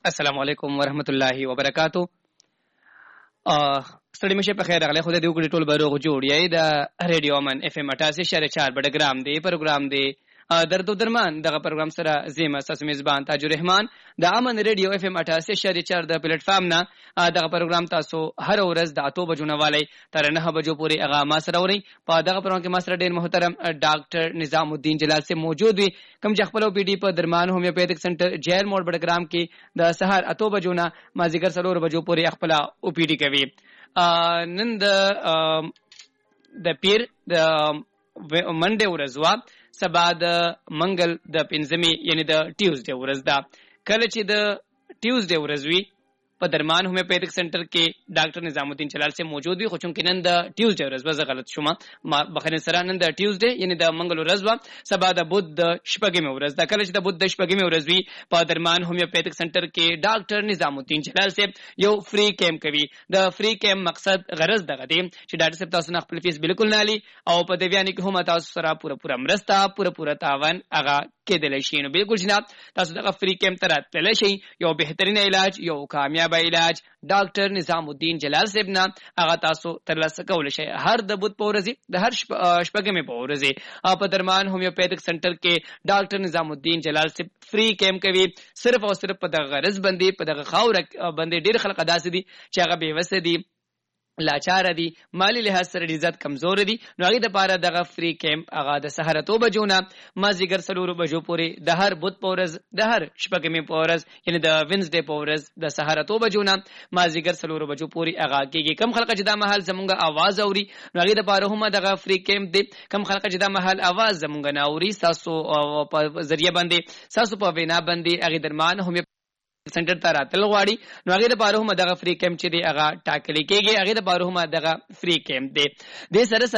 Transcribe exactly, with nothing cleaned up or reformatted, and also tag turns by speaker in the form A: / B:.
A: السلام علیکم ورحمت الله وبرکاتو. ستړي مشه په خیر راغلی. خو دې وګړي ټول به روغ جوړ یې. د ریډیو امن اف ام اٹھاسی اشاریه چار بډګرام دی پروګرام دی درد و درمان. دغه پروګرام سره زم اساس میزبان تاج الرحمن د امن ریډیو اف ام اٹھاسی اشاریه چار د پلیټ فارم نه دغه پروګرام تاسو هر ورځ د اتو بجو نه والی تر نه بجو پورې هغه ما سره وري. په دغه پروګرام کې ما سره ډیر محترم ډاکټر نظام الدین جلال سے موجود وي، کوم چې خپل او پی ډی په درمان هومیوپیتھک سنټر جیل موډ بډګرام کې د سحر اتو بجو نه مازیګر سلور بجو پورې خپل او پی ډی کوي. نن د د پیر د منډه ورځ وا، سبا د منګل د پنځمې یعنی د ټیوزډے ورځ ده. کله چې د ټیوزډے ورځ وي په درمان هومیوپیتھک سنټر کې ډاکټر نظام الدین جلال سے موجود وي. خو چونکې نن د ټیوزډے ورځ وزه غلط شوم، ما بخنه سره نن د ټیوزډے یعنی د منګل ورځ وا، سبا د بود د شپږمې ورځ ده. کله چې د بود د شپږمې ورځ وي په درمان هومیوپیتھک سنټر کې ډاکټر نظام الدین جلال سے یو فری کیمپ کوي. د فری کیمپ مقصد غرض دغه دی چې ډاکټر صاحب تاسو نه خپل فیس بالکل نه لي او په دې بیان کې هم تاسو سره پوره پوره مرسته پوره پوره تعاون هغه کېدل شي. نو بالکل جناب تاسو دغه فری کیمپ ته راتللی شئ. یو بهترین علاج، یو کامیاب علاج ډاکټر نظام الدین جلال صاحب نه هغه تاسو ترلاسه کولی شئ. هر د بود په ورځ د هر شپږمې په ورځ په درمان هومیوپیتھک سنټر کې ډاکټر نظام الدین جلال صاحب فری کیمپ کوي. صرف او صرف په دغه غرض باندې په دغه خاور باندې ډیر خلک داسې دي چې هغه بې وسه دي، لاچار دي، مالی لحاظ سره عزت کمزور دي. نو هغه د پاره دغه فری کیمپ هغه د سحر اتو بجو نه مازیګر سلور بجو پورې د هر بود پورز د هر شپږمې پورز یعنی د وینزډے پورز د سحر اتو بجو نه مازیګر سلور بجو پورې هغه کېږي. کم خلک چې دا محل زمونږه आवाज اوري نو هغه د پاره هم دغه فری کیمپ دی. کم خلک چې دا محل आवाज زمونږه نه اوري تاسو په ذریعہ باندې تاسو په وینا باندې هغه درمان هم سنټر ته راتل غواړي نو هغه د پاره هم دغه فری کیمپ چې دی هغه ټاکل کېږي. هغه د پاره هم دغه فری کیمپ دی. د سره